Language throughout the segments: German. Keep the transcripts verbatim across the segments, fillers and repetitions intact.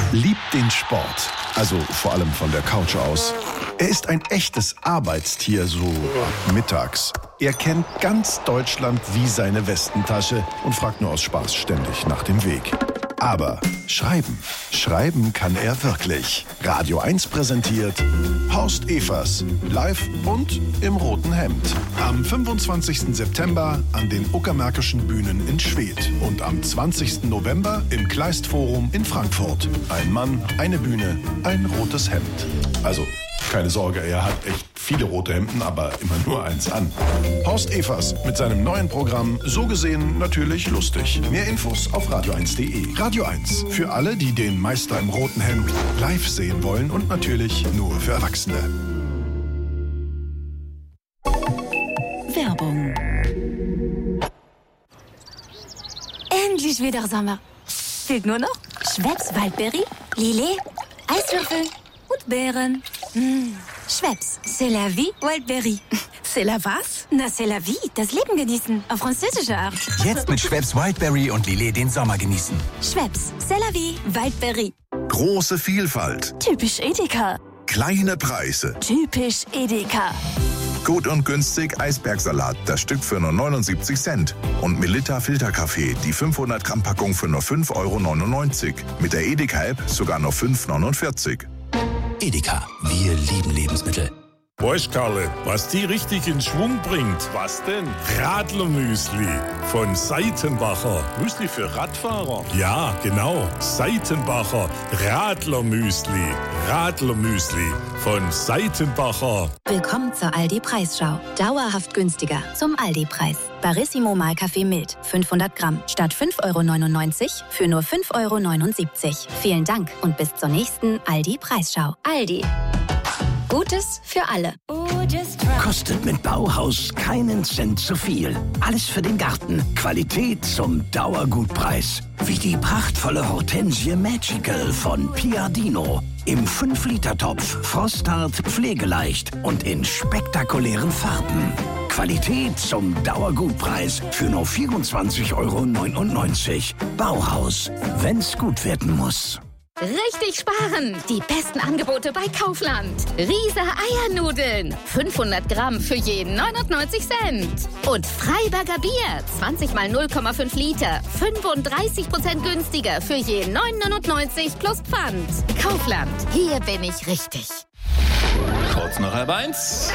liebt den Sport, also vor allem von der Couch aus. Er ist ein echtes Arbeitstier, so ab mittags. Er kennt ganz Deutschland wie seine Westentasche und fragt nur aus Spaß ständig nach dem Weg. Aber schreiben, schreiben kann er wirklich. Radio eins präsentiert Horst Evers, live und im roten Hemd. Am fünfundzwanzigsten September an den Uckermärkischen Bühnen in Schwedt und am zwanzigsten November im Kleistforum in Frankfurt. Ein Mann, eine Bühne, ein rotes Hemd. Also keine Sorge, er hat echt viele rote Hemden, aber immer nur eins an. Horst Evers mit seinem neuen Programm, so gesehen natürlich lustig. Mehr Infos auf radio eins punkt de. Radio eins, für alle, die den Meister im roten Hemd live sehen wollen und natürlich nur für Erwachsene. Werbung. Endlich wieder Sommer. Fehlt nur noch Schweppes Waldbeere, Lillet, Eiswürfel und Beeren. Mmh. Schweppes, c'est la vie, Wildberry. C'est la was? Na, c'est la vie, das Leben genießen, auf französische Art. Jetzt mit Schweppes Wildberry und Lillet den Sommer genießen. Schweppes, c'est la vie, Wildberry. Große Vielfalt. Typisch Edeka. Kleine Preise. Typisch Edeka. Gut und günstig Eisbergsalat, das Stück für nur neunundsiebzig Cent. Und Melitta Filterkaffee, die fünfhundert Gramm Packung für nur fünf Euro neunundneunzig. Mit der Edeka-App sogar nur fünf Euro neunundvierzig. Edeka, wir lieben Lebensmittel. Weißt Karle, was die richtig in Schwung bringt? Was denn? Radlermüsli von Seitenbacher. Müsli für Radfahrer? Ja, genau. Seitenbacher Radlermüsli. Radlermüsli von Seitenbacher. Willkommen zur Aldi-Preisschau. Dauerhaft günstiger zum Aldi-Preis. Barissimo Mahlkaffee mild, fünfhundert Gramm, statt fünf Euro neunundneunzig für nur fünf Euro neunundsiebzig. Vielen Dank und bis zur nächsten Aldi-Preisschau. Aldi. Gutes für alle. Kostet mit Bauhaus keinen Cent zu viel. Alles für den Garten. Qualität zum Dauergutpreis. Wie die prachtvolle Hortensie Magical von Piadino. Im fünf Liter Topf, frosthart, pflegeleicht und in spektakulären Farben. Qualität zum Dauergutpreis für nur vierundzwanzig Euro neunundneunzig. Bauhaus, wenn's gut werden muss. Richtig sparen! Die besten Angebote bei Kaufland. Riese Eiernudeln. fünfhundert Gramm für jeden neunundneunzig Cent. Und Freiberger Bier. zwanzig mal null Komma fünf Liter. fünfunddreißig Prozent günstiger für jeden neun neunundneunzig plus Pfand. Kaufland. Hier bin ich richtig. Kurz nach halb eins.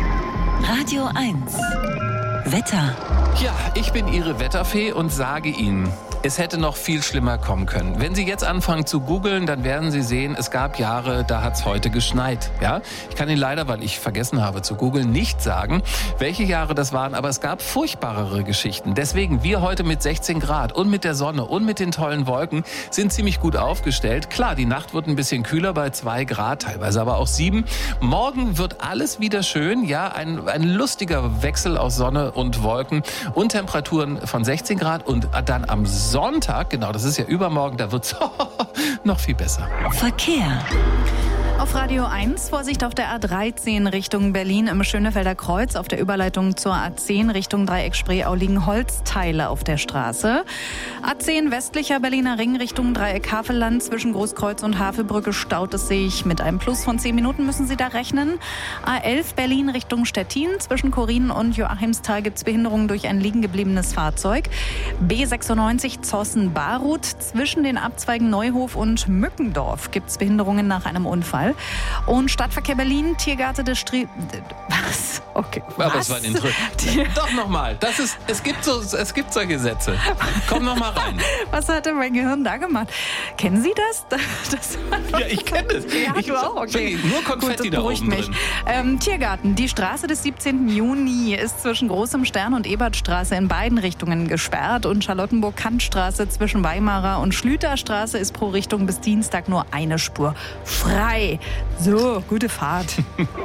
Radio eins. Wetter. Ja, ich bin Ihre Wetterfee und sage Ihnen, es hätte noch viel schlimmer kommen können. Wenn Sie jetzt anfangen zu googeln, dann werden Sie sehen, es gab Jahre, da hat es heute geschneit. Ja? Ich kann Ihnen leider, weil ich vergessen habe zu googeln, nicht sagen, welche Jahre das waren, aber es gab furchtbarere Geschichten. Deswegen, wir heute mit sechzehn Grad und mit der Sonne und mit den tollen Wolken sind ziemlich gut aufgestellt. Klar, die Nacht wird ein bisschen kühler bei zwei Grad, teilweise aber auch sieben. Morgen wird alles wieder schön. Ja, ein, ein lustiger Wechsel aus Sonne und Wolken und Temperaturen von sechzehn Grad und dann am Sonntag, genau, das ist ja übermorgen, da wird es noch viel besser. Verkehr. Auf Radio eins, Vorsicht auf der A dreizehn Richtung Berlin im Schönefelder Kreuz. Auf der Überleitung zur A zehn Richtung Dreieck Spreeau liegen Holzteile auf der Straße. A zehn westlicher Berliner Ring Richtung Dreieck Havelland. Zwischen Großkreuz und Havelbrücke staut es sich. Mit einem Plus von zehn Minuten müssen Sie da rechnen. A elf Berlin Richtung Stettin. Zwischen Korin und Joachimsthal gibt es Behinderungen durch ein liegen gebliebenes Fahrzeug. B sechsundneunzig Zossen-Baruth. Zwischen den Abzweigen Neuhof und Mückendorf gibt es Behinderungen nach einem Unfall. Und Stadtverkehr Berlin, Tiergarten des Strie... Was? Okay. Aber Was? es war ein Intro. Doch nochmal. Das ist, es gibt so, es gibt solche Sätze. Komm noch mal rein. Was hat denn mein Gehirn da gemacht? Kennen Sie das? das ja, ich kenne das. Ja, ich, du auch? Okay. Nur Konfetti Gut, da beruhigt oben mich. drin. Ähm, Tiergarten. Die Straße des siebzehnten Juni ist zwischen Großem Stern und Ebertstraße in beiden Richtungen gesperrt. Und Charlottenburg-Kantstraße zwischen Weimarer und Schlüterstraße ist pro Richtung bis Dienstag nur eine Spur frei. So, gute Fahrt.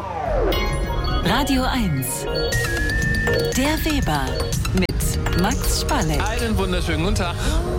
Radio eins. Der Weber mit Max Spalleck. Einen wunderschönen guten Tag.